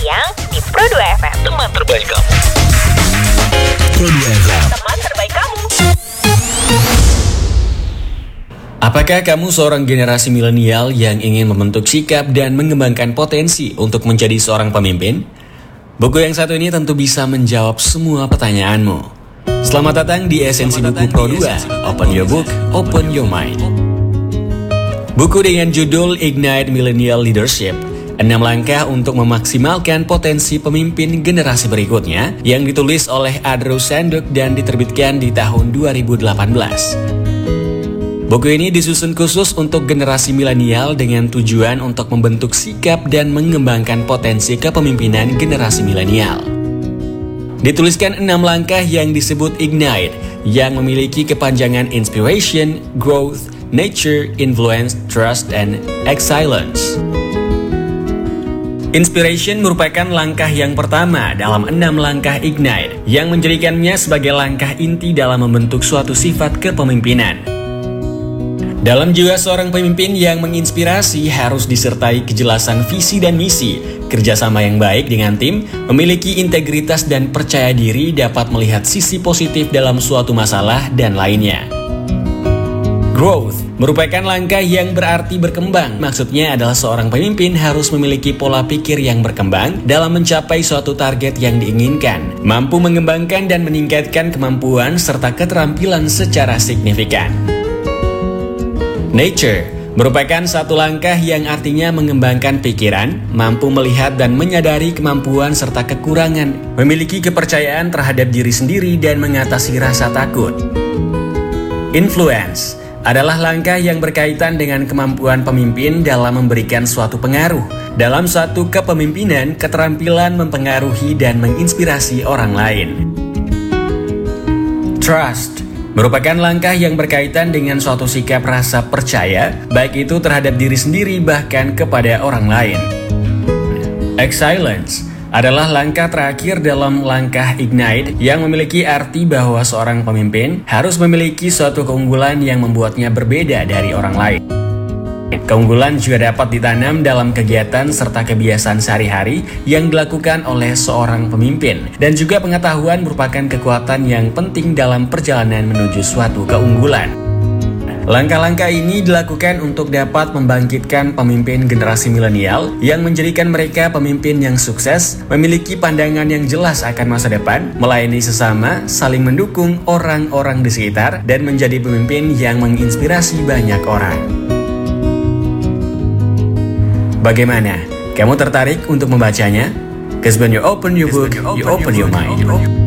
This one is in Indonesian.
siang di Pro2 FM. Teman terbaik kamu. Pro2 FM. Teman terbaik kamu. Apakah kamu seorang generasi milenial yang ingin membentuk sikap dan mengembangkan potensi untuk menjadi seorang pemimpin? Buku yang satu ini tentu bisa menjawab semua pertanyaanmu. Selamat datang di Esensi Buku Pro2. Open your book, open your mind. Buku dengan judul Ignite Millennial Leadership, 6 langkah untuk memaksimalkan potensi pemimpin generasi berikutnya, yang ditulis oleh Andrew Sanduk dan diterbitkan di tahun 2018. Buku ini disusun khusus untuk generasi milenial dengan tujuan untuk membentuk sikap dan mengembangkan potensi kepemimpinan generasi milenial. Dituliskan 6 langkah yang disebut Ignite, yang memiliki kepanjangan Inspiration, Growth, Nature, Influence, Trust, and Excellence. Inspiration merupakan langkah yang pertama dalam 6 langkah Ignite, yang menjadikannya sebagai langkah inti dalam membentuk suatu sifat kepemimpinan. Dalam jiwa seorang pemimpin yang menginspirasi harus disertai kejelasan visi dan misi, kerjasama yang baik dengan tim, memiliki integritas dan percaya diri, dapat melihat sisi positif dalam suatu masalah, dan lainnya. Growth merupakan langkah yang berarti berkembang. Maksudnya adalah seorang pemimpin harus memiliki pola pikir yang berkembang dalam mencapai suatu target yang diinginkan, mampu mengembangkan dan meningkatkan kemampuan serta keterampilan secara signifikan. Nature merupakan satu langkah yang artinya mengembangkan pikiran, mampu melihat dan menyadari kemampuan serta kekurangan, memiliki kepercayaan terhadap diri sendiri dan mengatasi rasa takut. Influence adalah langkah yang berkaitan dengan kemampuan pemimpin dalam memberikan suatu pengaruh. Dalam suatu kepemimpinan, keterampilan mempengaruhi dan menginspirasi orang lain. Trust merupakan langkah yang berkaitan dengan suatu sikap rasa percaya, baik itu terhadap diri sendiri bahkan kepada orang lain. Excellence adalah langkah terakhir dalam langkah Ignite, yang memiliki arti bahwa seorang pemimpin harus memiliki suatu keunggulan yang membuatnya berbeda dari orang lain. Keunggulan juga dapat ditanam dalam kegiatan serta kebiasaan sehari-hari yang dilakukan oleh seorang pemimpin, dan juga pengetahuan merupakan kekuatan yang penting dalam perjalanan menuju suatu keunggulan. Langkah-langkah ini dilakukan untuk dapat membangkitkan pemimpin generasi milenial yang menjadikan mereka pemimpin yang sukses, memiliki pandangan yang jelas akan masa depan, melayani sesama, saling mendukung orang-orang di sekitar, dan menjadi pemimpin yang menginspirasi banyak orang. Bagaimana? Kamu tertarik untuk membacanya? Because when you open your book, you open your mind.